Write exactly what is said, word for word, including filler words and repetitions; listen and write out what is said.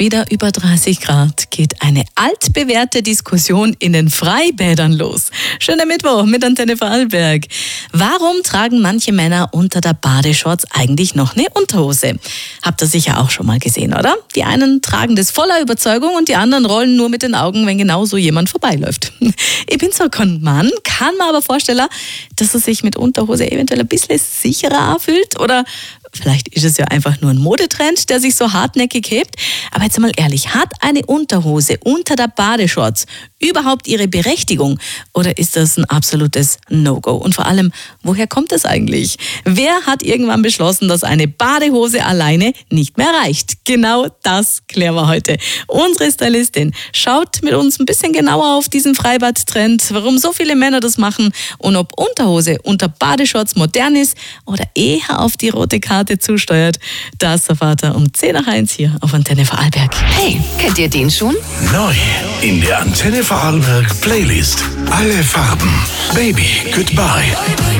wieder über dreißig Grad geht eine altbewährte Diskussion in den Freibädern los. Schöner Mittwoch mit Antenne Vorarlberg. Warum tragen manche Männer unter der Badeshorts eigentlich noch eine Unterhose? Habt ihr sicher auch schon mal gesehen, oder? Die einen tragen das voller Überzeugung und die anderen rollen nur mit den Augen, wenn genau so jemand vorbeiläuft. Ich bin zwar kein Mann, kann mir aber vorstellen, dass er sich mit Unterhose eventuell ein bisschen sicherer fühlt, oder vielleicht ist es ja einfach nur ein Modetrend, der sich so hartnäckig hebt. Aber jetzt mal ehrlich, hat eine Unterhose unter der Badeshorts überhaupt ihre Berechtigung? Oder ist das ein absolutes No-Go? Und vor allem, woher kommt das eigentlich? Wer hat irgendwann beschlossen, dass eine Badehose alleine nicht mehr reicht? Genau das klären wir heute. Unsere Stylistin schaut mit uns ein bisschen genauer auf diesen Freibad-Trend, warum so viele Männer das machen und ob Unterhose unter Badeshorts modern ist oder eher auf die rote Karte zusteuert. Das erfahrt ihr um zehn nach eins hier auf Antenne Vorarlberg. Hey, kennt ihr den schon? Neu in der Antenne Vorarlberg Playlist. Alle Farben. Baby, Goodbye.